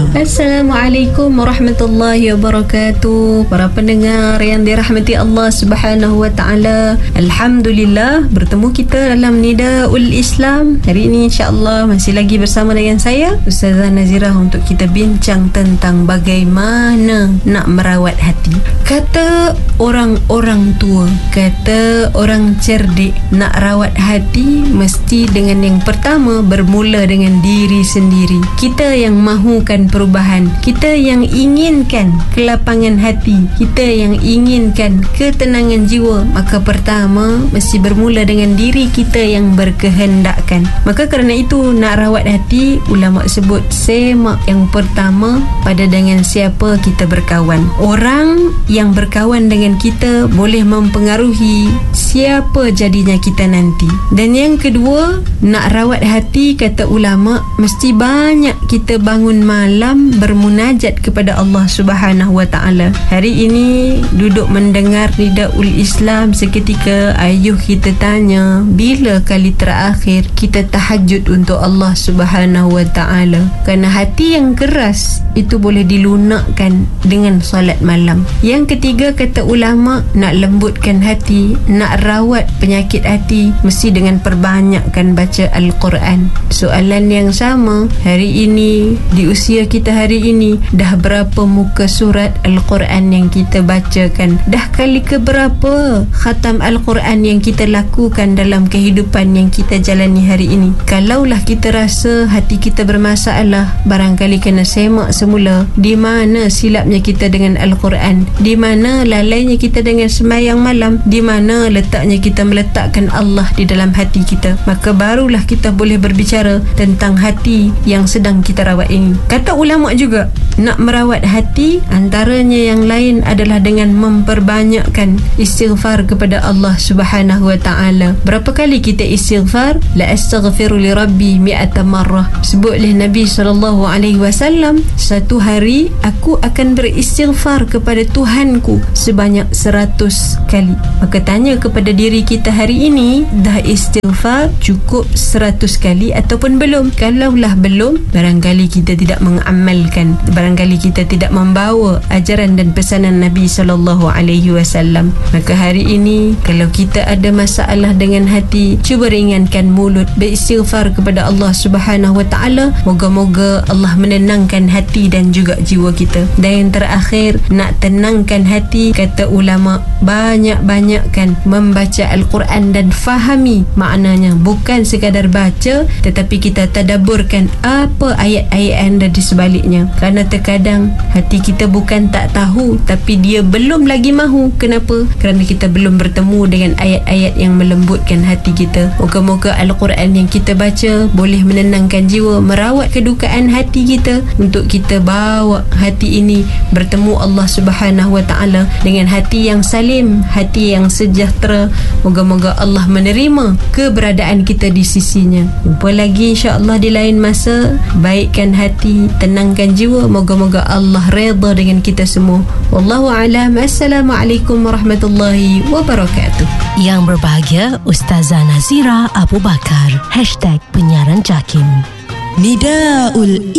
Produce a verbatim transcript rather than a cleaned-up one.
Assalamualaikum warahmatullahi wabarakatuh. Para pendengar yang dirahmati Allah Subhanahu wa taala, alhamdulillah bertemu kita dalam Nidaul Islam. Hari ini insya-Allah masih lagi bersama dengan saya Ustazah Nazirah untuk kita bincang tentang bagaimana nak merawat hati. Kata orang-orang tua, kata orang cerdik, nak rawat hati mesti dengan yang pertama bermula dengan diri sendiri. Kita yang mahukan perubahan, kita yang inginkan kelapangan hati, kita yang inginkan ketenangan jiwa, maka pertama mesti bermula dengan diri kita yang berkehendakkan. Maka kerana itu nak rawat hati, ulama sebut semak yang pertama pada dengan siapa kita berkawan. Orang yang berkawan dengan kita boleh mempengaruhi siapa jadinya kita nanti. Dan yang kedua, nak rawat hati, kata ulama, mesti banyak kita bangun malam bermunajat kepada Allah Subhanahu wa taala. Hari ini duduk mendengar Nidaul Islam, seketika ayuh kita tanya, bila kali terakhir kita tahajud untuk Allah Subhanahu wa taala? Kerana hati yang keras itu boleh dilunakkan dengan solat malam. Yang ketiga, kata ulama, nak lembutkan hati, nak rawat penyakit hati, mesti dengan perbanyakkan baca Al-Quran. Soalan yang sama, hari ini, di usia kita hari ini, dah berapa muka surat Al-Quran yang kita bacakan? Dah kali ke berapa khatam Al-Quran yang kita lakukan dalam kehidupan yang kita jalani hari ini? Kalaulah kita rasa hati kita bermasalah, barangkali kena semak semula di mana silapnya kita dengan Al-Quran, di mana lalainya kita dengan sembahyang malam, di mana letaknya kita meletakkan Allah di dalam hati kita. Maka barulah kita boleh berbicara tentang hati yang sedang kita rawat ini. Kata ulama juga, nak merawat hati antaranya yang lain adalah dengan memperbanyakkan istighfar kepada Allah Subhanahu wa taala. Berapa kali kita istighfar? La astaghfiru li rabbi mi'ata marrah. Sebut oleh Nabi sallallahu alaihi wasallam, satu hari aku akan beristighfar kepada Tuhanku sebanyak seratus kali. Maka tanya kepada diri kita hari ini, dah istighfar cukup seratus kali ataupun belum? Kalaulah belum, barangkali kita tidak mengamalkan, barangkali kita tidak membawa ajaran dan pesanan Nabi sallallahu alaihi wasallam. Maka hari ini kalau kita ada masalah dengan hati, cuba ringankan mulut, beristighfar kepada Allah Subhanahu wa taala. Moga-moga Allah menenangkan hati dan juga jiwa kita. Dan yang terakhir, nak tenangkan hati, kata ulama, banyak-banyakkan membaca Al-Quran dan fahami maknanya. Bukan sekadar baca, tetapi kita tadabburkan apa ayat-ayat yang ada di sebaliknya. Kerana terkadang hati kita bukan tak tahu, tapi dia belum lagi mahu. Kenapa? Kerana kita belum bertemu dengan ayat-ayat yang melembutkan hati kita. Moga-moga Al-Quran yang kita baca boleh menenangkan jiwa, merawat kedukaan hati kita, untuk kita bawa hati ini bertemu Allah Subhanahu wa taala dengan hati yang salim, hati yang sejahtera. Moga-moga Allah menerima keberadaan kita di sisinya. Jumpa lagi insya-Allah di lain masa. Baikkan hati, tenangkan jiwa. Moga-moga Allah redha dengan kita semua. Wallahu a'lam. Assalamualaikum warahmatullahi wabarakatuh. Yang berbahagia Ustazah Nazirah Abu Bakar. Hashtag Penyiaran Jakim. Nidaul